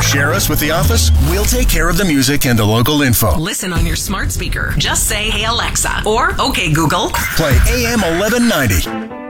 Share us with the office. We'll take care of the music and the local info. Listen on your smart speaker. Just say, "Hey Alexa," or "Okay Google." Play AM 1190.